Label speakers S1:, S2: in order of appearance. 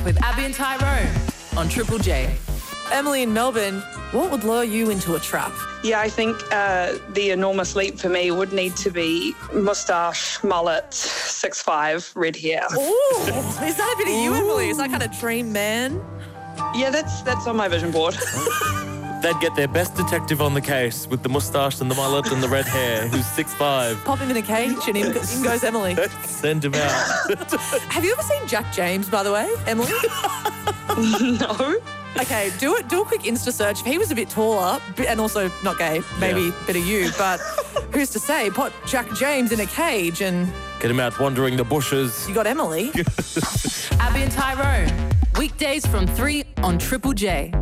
S1: with Abby and Tyrone on Triple J.
S2: Emily in Melbourne, what would lure you into a trap?
S3: Yeah, I think the enormous leap for me would need to be moustache, mullet, 6'5", red hair.
S2: Ooh, is that a bit of you, Emily? Is that kind of dream man?
S3: Yeah, that's on my vision board.
S4: They'd get their best detective on the case with the moustache and the mullet and the red hair, who's 6'5".
S2: Pop him in a cage and in goes Emily.
S4: Send him out.
S2: Have you ever seen Jack James, by the way, Emily?
S3: No.
S2: Okay, do a quick Insta search. If he was a bit taller and also not gay, maybe a bit of you, but who's to say? Put Jack James in a cage and
S4: Get him out wandering the bushes.
S2: you got Emily.
S1: Abby and Tyrone, weekdays from 3 on Triple J.